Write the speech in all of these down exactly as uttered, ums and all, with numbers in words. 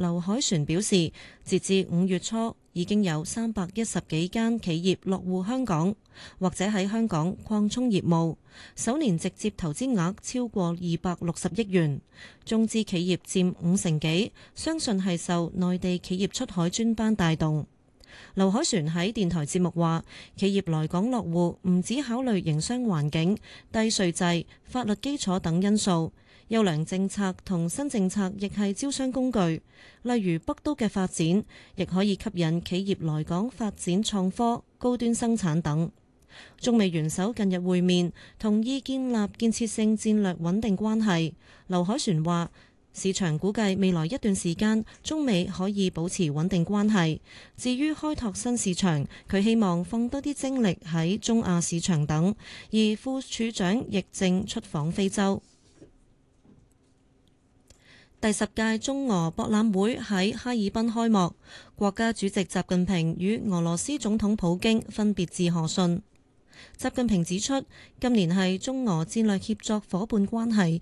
劉凱旋表示，截至五月初，已經有三百一十幾間企業落戶香港，或者喺香港擴充業務，首年直接投資額超過二百六十億元，中資企業佔五成幾，相信係受內地企業出海專班帶動。劉凱旋喺電台節目話，企業來港落戶唔只考慮營商環境、低稅制、法律基礎等因素，優良政策同新政策亦係招商工具，例如北都嘅發展，亦可以吸引企業來港發展創科、高端生產等。中美元首近日會面，同意建立建設性戰略穩定關係。劉凱旋話，市場估計未來一段時間，中美可以保持穩定關係。至於開拓新市場，佢希望放多啲精力喺中亞市場等。而副處長亦正出訪非洲。第十屆中俄博覽會喺哈爾濱開幕，國家主席習近平與俄羅斯總統普京分別致賀信。習近平指出，今年係中俄戰略協作夥伴關係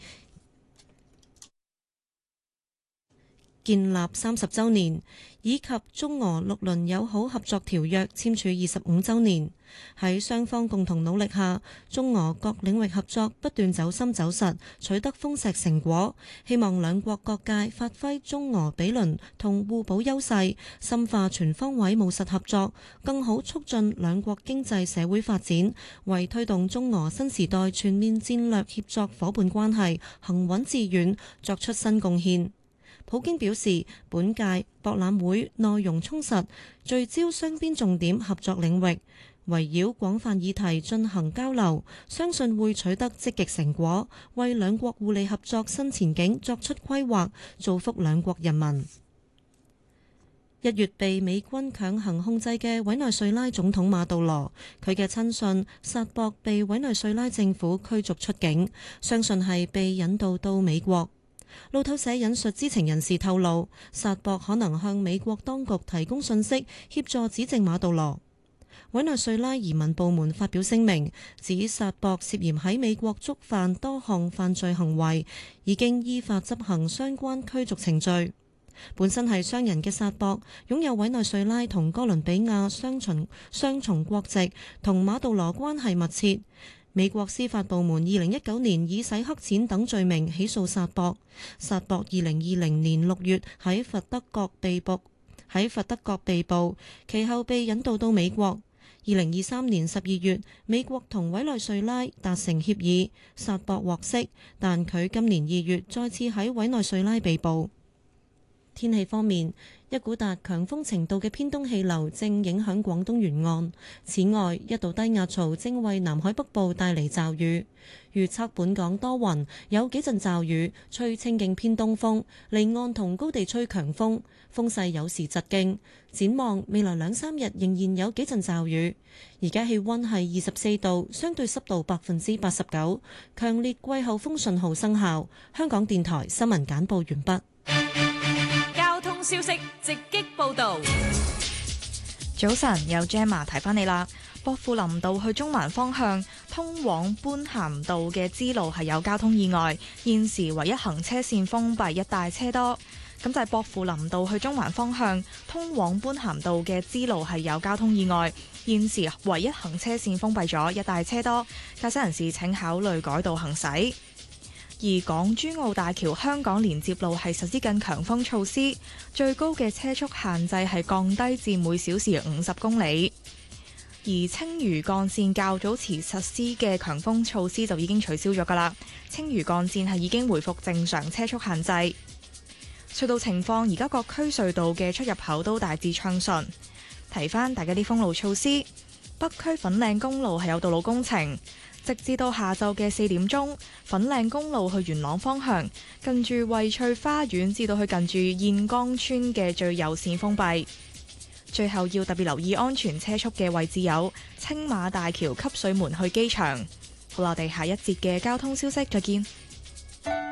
建立三十週年，以及中俄六輪友好合作條約簽署二十五週年。喺雙方共同努力下，中俄各領域合作不斷走深走實，取得豐碩成果。希望兩國各界發揮中俄毗鄰同互補優勢，深化全方位務實合作，更好促進兩國經濟社會發展，為推動中俄新時代全面戰略協作夥伴關係行穩致遠作出新貢獻。普京表示，本屆博覽會內容充實，聚焦雙邊重點合作領域，圍繞廣泛議題進行交流，相信會取得積極成果，為兩國互利合作新前景作出規劃，造福兩國人民。一月被美軍強行控制嘅委內瑞拉總統馬杜羅，佢嘅親信薩博被委內瑞拉政府驅逐出境，相信係被引渡到美國。路透社引述知情人士透露，薩博可能向美國當局提供信息，協助指證馬杜羅。委內瑞拉移民部門發表聲明，指薩博涉嫌喺美國觸犯多項犯罪行為，已經依法執行相關驅逐程序。本身係商人嘅薩博，擁有委內瑞拉同哥倫比亞雙重雙重國籍，同馬杜羅關係密切。美國司法部門二零一九年以洗黑錢等罪名起訴薩博。薩博二零二零年六月喺佛得角被捕，喺佛得角被捕，其後被引渡到美國。二零二三年十二月，美國同委內瑞拉達成協議，薩博獲釋，但佢今年二月再次喺委內瑞拉被捕。天氣方面，一股達強風程度嘅偏東氣流正影響廣東沿岸。此外，一道低壓槽正為南海北部帶嚟驟雨。預測本港多雲，有幾陣驟雨，吹清勁偏東風，離岸同高地吹強風，風勢有時疾勁。展望未來兩三日仍然有幾陣驟雨。而家氣溫係二十四度，相對濕度百分之八十九，強烈季候風信號生效。香港電台新聞簡報完畢。 消息直擊報道。 早晨，有 Gemma 提翻你啦。薄扶林道去中環方向通往般咸道嘅支路係有交通意外，現時唯一行車線封閉，一帶車多。咁就係薄扶林道去中環方向通往般咸道嘅支路係有交通意外，現時唯一行車線封閉咗，一帶車多，駕駛人士請考慮改道行駛。而港珠澳大橋香港連接路係實施緊強風措施，最高嘅車速限制係降低至每小時五十公里。而青嶼幹線較早前實施嘅強風措施就已經取消咗㗎喇，青嶼幹線係已經回復正常車速限制。隧道情況，而家各區隧道嘅出入口都大致暢順。提返大家啲封路措施，北區粉嶺公路係有道路工程。直至到下晝嘅四點鐘，粉嶺公路去元朗方向，近住惠翠花園至到去近住燕江村嘅最右線封閉。最後要特別留意安全車速嘅位置有青馬大橋汲水門去機場。好啦，我哋下一節嘅交通消息再見。